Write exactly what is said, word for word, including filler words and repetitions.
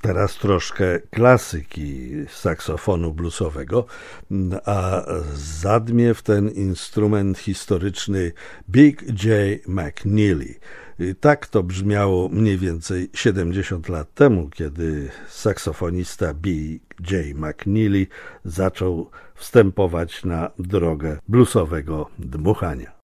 teraz troszkę klasyki saksofonu bluesowego, a zadmie w ten instrument historyczny Big J. McNeely. Tak to brzmiało mniej więcej siedemdziesiąt lat temu, kiedy saksofonista Big J. McNeely zaczął wstępować na drogę bluesowego dmuchania.